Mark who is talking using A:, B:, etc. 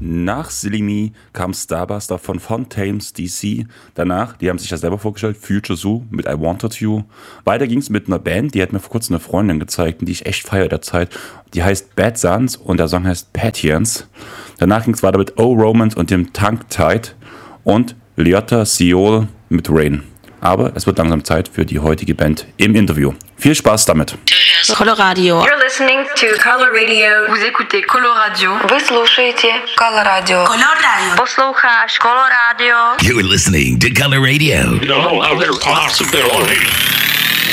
A: Nach Silly Me kam Starbuster von Fontaines DC. Danach, die haben sich ja selber vorgestellt, Future Zoo mit I Wanted You. Weiter ging es mit einer Band, die hat mir vor kurzem eine Freundin gezeigt, die ich echt feiere derzeit. Die heißt Bad Sons und der Song heißt Patience. Danach ging es weiter mit Oh Romance und dem Tongue Tied und Lyotta Seol mit Rain. Aber es wird langsam Zeit für die heutige Band im Interview. Viel Spaß damit.
B: Coloradio.
C: You're listening to Color Radio.
D: Vous écoutez Coloradio.
C: Вы слушаете Color Radio.
D: Coloradio.
C: Послухаешь Color Radio.
E: You're listening to Color Radio.
F: No other possibility.